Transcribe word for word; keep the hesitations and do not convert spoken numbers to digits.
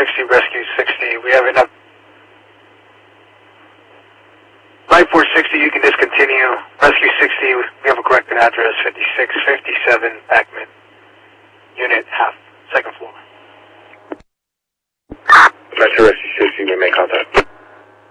sixty, rescue sixty. We have enough. nine four sixty, you can discontinue. Rescue sixty, we have a corrected address, fifty-six fifty-seven Backman. Unit half, second floor. Rescue